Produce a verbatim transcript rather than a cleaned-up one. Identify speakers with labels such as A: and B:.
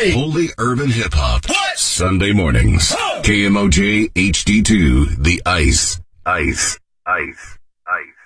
A: Hey!
B: Holy urban hip-hop.
A: What?
B: Sunday mornings.
A: Oh!
B: K M O J H D two, The Ice. Ice. Ice. Ice.